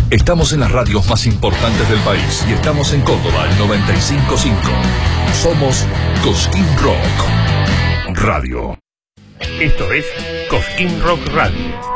Estamos en las radios más importantes del país y estamos en Córdoba, el 95.5. Somos Cosquín Rock Radio. Esto es Cosquín Rock Radio.